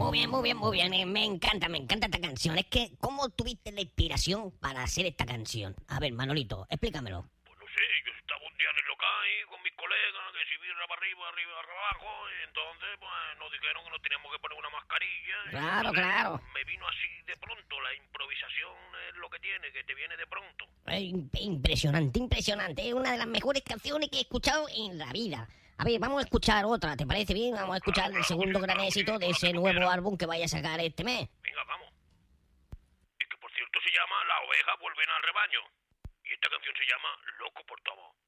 muy bien. Me encanta esta canción. Es que, ¿cómo tuviste la inspiración para hacer esta canción? A ver, Manolito, explícamelo. Pues no sé, yo estaba un día en el local ahí con mis colegas, que si birra para arriba, arriba para abajo, y entonces pues nos dijeron que nos teníamos que poner una mascarilla. Claro, Entonces, claro. me vino así de pronto, la improvisación es lo que tiene, que te viene de pronto. Impresionante. Es una de las mejores canciones que he escuchado en la vida. A ver, vamos a escuchar otra, ¿te parece bien? Vamos a escuchar el segundo gran éxito de ese nuevo álbum que vaya a sacar este mes. Venga, vamos. Es que por cierto se llama Las ovejas vuelven al rebaño. Y esta canción se llama Loco por tu amor.